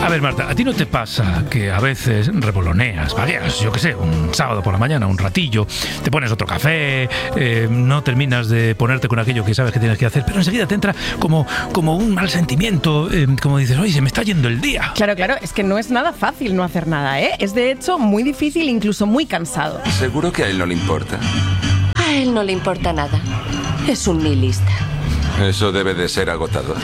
A ver, Marta, ¿a ti no te pasa que a veces revoloneas, vagueas, yo qué sé, un sábado por la mañana, un ratillo, te pones otro café, no terminas de ponerte con aquello que sabes que tienes que hacer, pero enseguida te entra como un mal sentimiento, como dices, oye, se me está yendo el día? Claro, es que no es nada fácil no hacer nada, ¿eh? Es de hecho muy difícil, incluso muy cansado. ¿Seguro que a él no le importa? A él no le importa nada. Es un nihilista. Eso debe de ser agotador.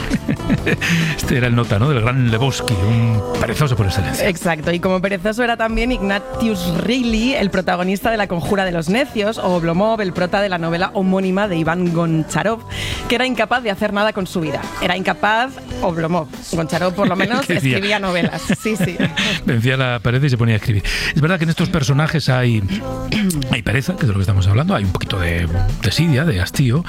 Este era el nota, ¿no?, del gran Lebowski, un perezoso por excelencia. Exacto, y como perezoso era también Ignatius Reilly, el protagonista de La conjura de los necios, o Oblomov, el prota de la novela homónima de Iván Goncharov, que era incapaz de hacer nada con su vida. Era incapaz Oblomov. Goncharov, por lo menos, escribía novelas. Sí. Vencía la pared y se ponía a escribir. Es verdad que en estos personajes hay pereza, que es de lo que estamos hablando, hay un poquito de desidia, de hastío.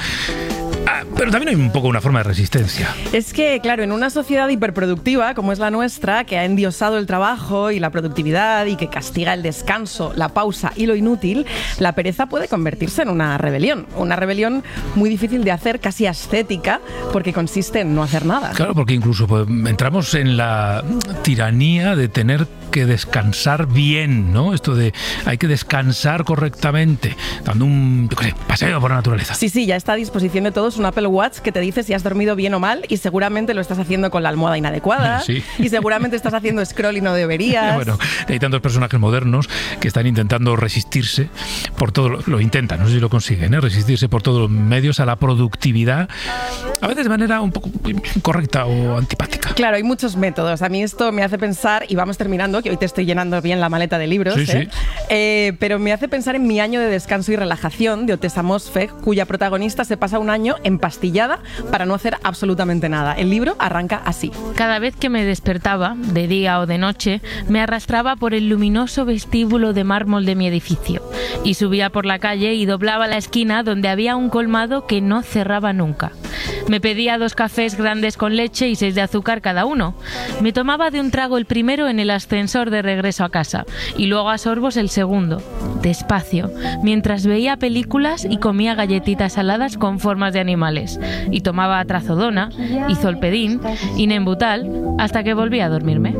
Pero también hay un poco una forma de resistencia. Es que, claro, en una sociedad hiperproductiva como es la nuestra, que ha endiosado el trabajo y la productividad y que castiga el descanso, la pausa y lo inútil, la pereza puede convertirse en una rebelión. Una rebelión muy difícil de hacer, casi ascética, porque consiste en no hacer nada. Claro, porque incluso entramos en la tiranía de tener que descansar bien, ¿no? Esto de hay que descansar correctamente, dando un paseo por la naturaleza. Sí, ya está a disposición de todos un Apple Watch que te dice si has dormido bien o mal, y seguramente lo estás haciendo con la almohada inadecuada. Sí. Y seguramente estás haciendo scroll y no deberías. Bueno, hay tantos personajes modernos que están intentando resistirse por todo, lo intentan, no sé si lo consiguen, resistirse por todos los medios a la productividad, a veces de manera un poco incorrecta o antipática. Claro, hay muchos métodos. A mí esto me hace pensar, y vamos terminando, que hoy te estoy llenando bien la maleta de libros, sí. Pero me hace pensar en Mi año de descanso y relajación, de Otessa Moshfegh, cuya protagonista se pasa un año empastillada para no hacer absolutamente nada. El libro arranca así. Cada vez que me despertaba, de día o de noche, me arrastraba por el luminoso vestíbulo de mármol de mi edificio y subía por la calle y doblaba la esquina donde había un colmado que no cerraba nunca. Me pedía 2 cafés grandes con leche y 6 de azúcar cada uno. Me tomaba de un trago el primero en el ascensor de regreso a casa y luego a sorbos el segundo, despacio, mientras veía películas y comía galletitas saladas con formas de animales, y tomaba trazodona, izolpedin y nembutal hasta que volvía a dormirme.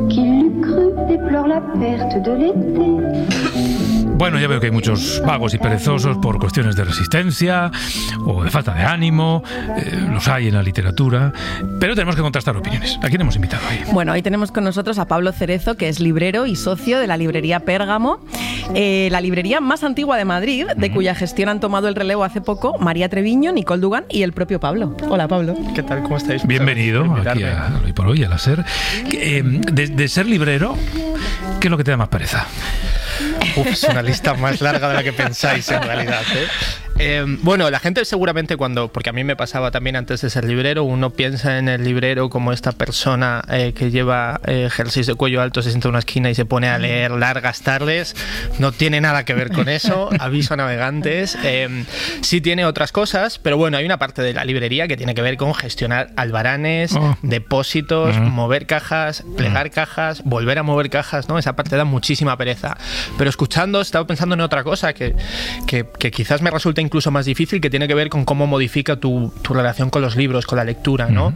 Bueno, ya veo que hay muchos vagos y perezosos por cuestiones de resistencia o de falta de ánimo, los hay en la literatura, pero tenemos que contrastar opiniones. ¿A quién hemos invitado hoy? Bueno, hoy tenemos con nosotros a Pablo Cerezo, que es librero y socio de la librería Pérgamo, la librería más antigua de Madrid, de cuya gestión han tomado el relevo hace poco María Treviño, Nicole Dugan y el propio Pablo. Hola, Pablo. ¿Qué tal? ¿Cómo estáis? Bienvenido aquí a Hoy por Hoy, a la SER. De ser librero, ¿qué es lo que te da más pereza? Es una lista más larga de la que pensáis en realidad, Bueno, la gente seguramente porque a mí me pasaba también antes de ser librero, uno piensa en el librero como esta persona que lleva jerseys de cuello alto, se sienta en una esquina y se pone a leer largas tardes. No tiene nada que ver con eso, aviso a navegantes. Sí tiene otras cosas, pero bueno, hay una parte de la librería que tiene que ver con gestionar albaranes, depósitos, mover cajas, plegar cajas, volver a mover cajas, ¿no? Esa parte da muchísima pereza. Pero escuchando, estaba pensando en otra cosa que quizás me resulta incluso más difícil, que tiene que ver con cómo modifica tu relación con los libros, con la lectura, ¿no?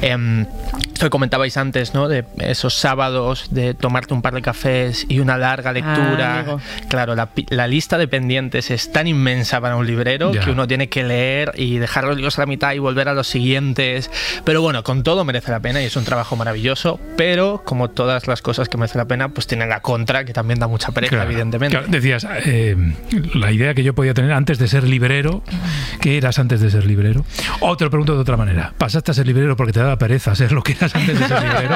Esto que comentabais antes, ¿no? De esos sábados de tomarte un par de cafés y una larga lectura. Claro, la lista de pendientes es tan inmensa para un librero que uno tiene que leer y dejar los libros a la mitad y volver a los siguientes. Pero bueno, con todo merece la pena y es un trabajo maravilloso, pero como todas las cosas que merece la pena, pues tienen la contra, que también da mucha pereza, evidentemente. Claro, decías, la idea que yo podía tener antes de ser librero, ¿qué eras antes de ser librero? O te lo pregunto de otra manera, ¿pasaste a ser librero porque te daba pereza ser lo que eras antes de ser librero?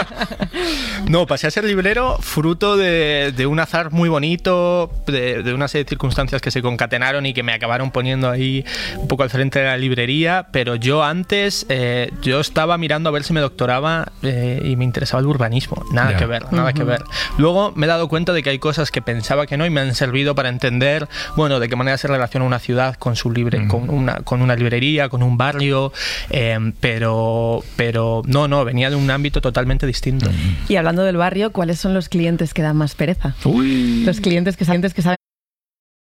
No, pasé a ser librero fruto de un azar muy bonito, de una serie de circunstancias que se concatenaron y que me acabaron poniendo ahí un poco al frente de la librería, pero yo antes, yo estaba mirando a ver si me doctoraba y me interesaba el urbanismo, nada que ver. Luego me he dado cuenta de que hay cosas que pensaba que no y me han servido para entender, bueno, de qué manera se relaciona una ciudad con su con una librería, con un barrio, pero no, venía de un ámbito totalmente distinto. Y hablando del barrio, ¿cuáles son los clientes que dan más pereza? Uy. Los clientes que saben